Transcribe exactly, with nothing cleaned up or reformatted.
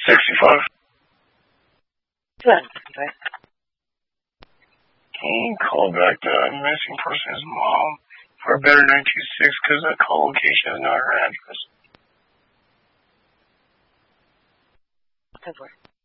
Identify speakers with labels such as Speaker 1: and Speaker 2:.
Speaker 1: sixty-five.
Speaker 2: Go ahead. Okay.
Speaker 1: Can you call back the missing person's mom for a better nine two six because the call location is not her address?
Speaker 2: Go for it.